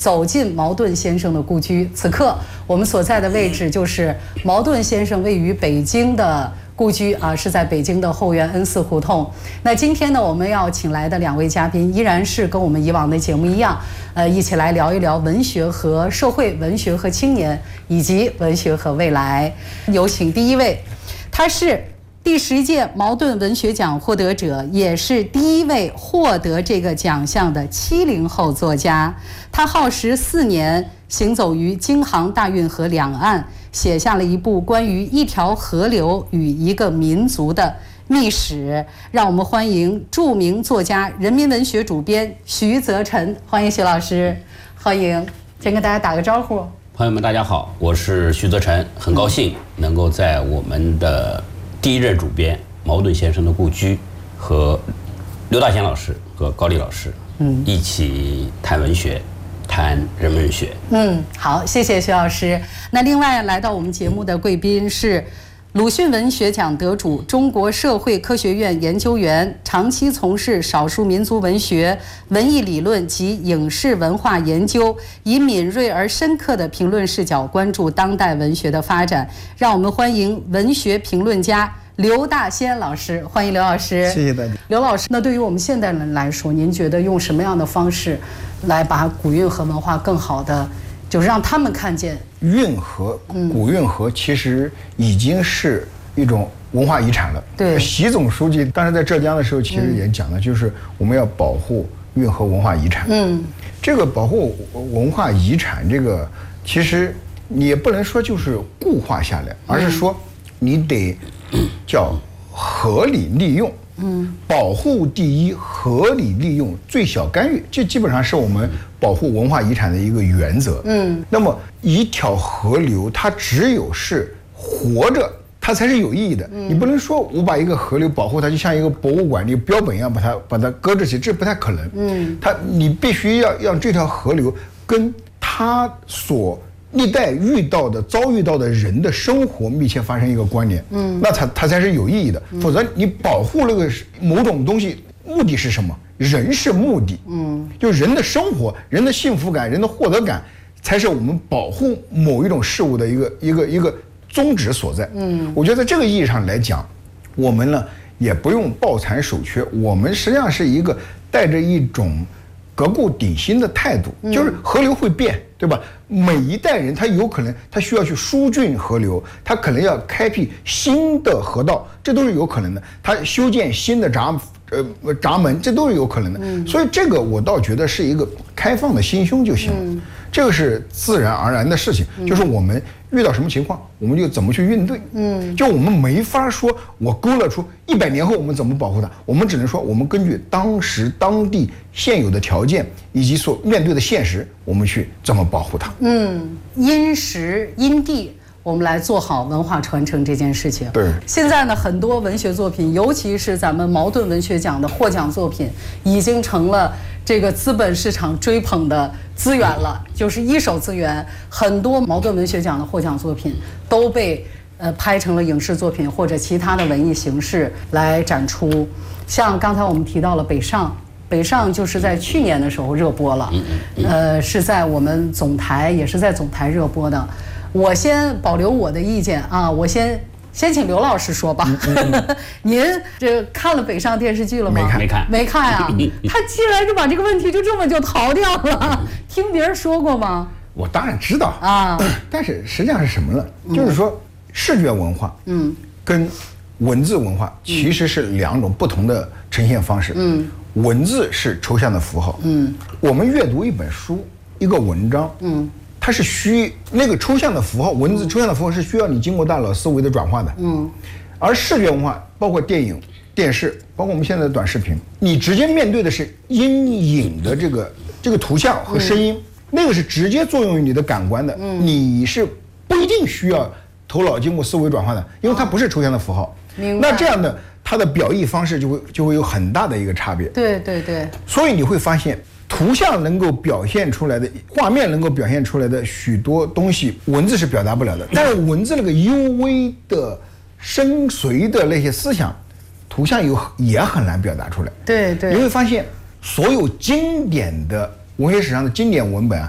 走进茅盾先生的故居。此刻我们所在的位置就是茅盾先生位于北京的故居啊，是在北京的后园恩寺胡同。那今天呢，我们要请来的2位嘉宾依然是跟我们以往的节目一样，一起来聊一聊文学和社会、文学和青年，以及文学和未来。有请第一位，他是第10届茅盾文学奖获得者，也是第一位获得这个奖项的70后作家。他耗时4年，行走于京杭大运河两岸，写下了一部关于一条河流与一个民族的秘史。让我们欢迎著名作家、人民文学主编徐则臣，欢迎徐老师，欢迎。先跟大家打个招呼。 朋友们，大家好，我是徐则臣，很高兴能够在我们的第一任主编茅盾先生的故居和刘大贤老师和高丽老师，一起谈文学，谈人文学。 好，谢谢徐老师。那另外来到我们节目的贵宾是鲁迅文学奖得主、中国社会科学院研究员，长期从事少数民族文学、文艺理论及影视文化研究，以敏锐而深刻的评论视角关注当代文学的发展。让我们欢迎文学评论家刘大仙老师，欢迎刘老师。 谢谢大家。 刘老师，那对于我们现代人来说，您觉得用什么样的方式来把古运河文化更好的，就是让他们看见？ 运河，古运河其实已经是一种文化遗产了。 对， 习总书记当时在浙江的时候，其实也讲了，就是我们要保护运河文化遗产。这个保护文化遗产，这个其实你也不能说就是固化下来，而是说你得叫合理利用。保护第一，合理利用，最小干预，这基本上是我们保护文化遗产的一个原则。那么一条河流，它只有是活着，它才是有意义的。你不能说我把一个河流保护它，就像一个博物馆、一个标本一样，把它搁置起，这不太可能。你必须要让这条河流跟它所历代遭遇到的人的生活密切发生一个关联，那它才是有意义的。否则你保护那个某种东西，目的是什么？人是目的，就人的生活、人的幸福感、人的获得感，才是我们保护某一种事物的一个宗旨所在。我觉得在这个意义上来讲，我们呢也不用抱残守缺，我们实际上是一个带着一种革故鼎新的态度，就是河流会变，对吧？每一代人他有可能他需要去疏浚河流，他可能要开辟新的河道，这都是有可能的。他修建新的闸门，这都是有可能的。所以这个我倒觉得是一个开放的心胸就行了。这个是自然而然的事情，就是我们遇到什么情况，我们就怎么去应对。就我们没法说我勾勒出100年后我们怎么保护它，我们只能说我们根据当时当地现有的条件以及所面对的现实，我们去怎么保护它。 因时因地，我们来做好文化传承这件事情。 对， 现在呢，很多文学作品，尤其是咱们茅盾文学奖的获奖作品，已经成了这个资本市场追捧的资源了，就是一手资源。很多茅盾文学奖的获奖作品都被拍成了影视作品或者其他的文艺形式来展出。像刚才我们提到了北上就是在去年的时候热播了，是在我们总台，也是在总台热播的。我先保留我的意见啊，我先请刘老师说吧。您这看了北上电视剧了吗？没看啊。他竟然就把这个问题就这么就逃掉了，听别人说过吗？ 我当然知道啊，但是实际上是什么呢？就是说视觉文化，跟文字文化其实是2种不同的呈现方式。文字是抽象的符号，我们阅读一本书、一个文章，它是那个抽象的符号，文字抽象的符号是需要你经过大脑思维的转化的。而视觉文化包括电影、电视，包括我们现在的短视频，你直接面对的是阴影的这个图像和声音，那个是直接作用于你的感官的，你是不一定需要头脑经过思维转化的，因为它不是抽象的符号。那这样的它的表意方式就会有很大的一个差别。 对。 所以你会发现，图像能够表现出来的，画面能够表现出来的许多东西，文字是表达不了的。但是文字那个幽微的、深邃的那些思想，图像也很难表达出来。 对。 你会发现，所有经典的文学史上的经典文本啊，